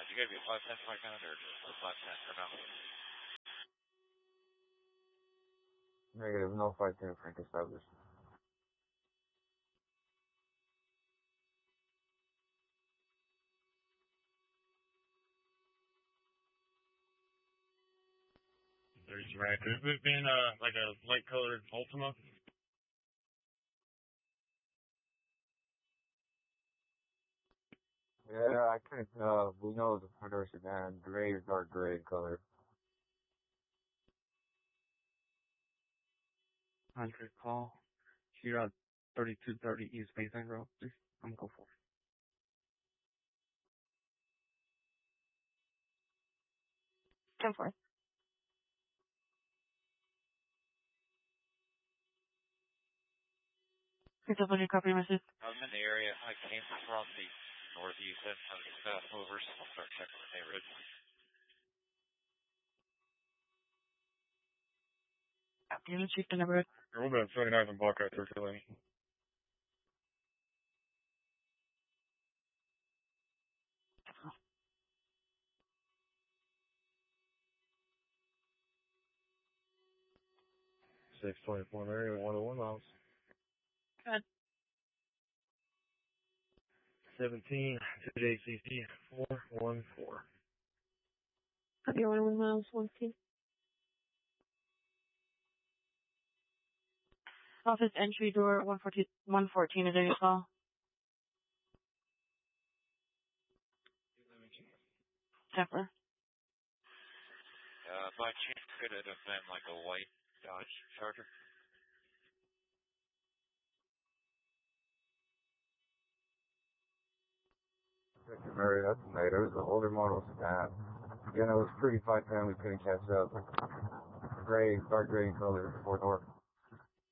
you gotta be a 510 flight count or just a 510 or no? Negative, no 510 Frank established. There's right. Has it been like a light colored Ultima? Yeah, I couldn't, we know the Honda sedan, gray or dark gray in color. 100 call. Here at 3230 East Baseline Road, please. I'm go for it. 10-4. Here's up on your copy message. I'm in the area. I came from the northeast end of the movers. I'll start checking the neighborhood. Okay, let's check the neighborhood. We're moving at 79th and Buckeye, circulating. Six 24 area, 101 miles. Good. 17 to JCC 414. Copy 1 miles, 1 Office entry door 114 is there your call? Zephyr. By chance, could it have been like a white Dodge Charger? Mary, that's negative. It was an older model sedan. Again, it was pretty 510, we couldn't catch up. Gray, dark gray in color, 4 door.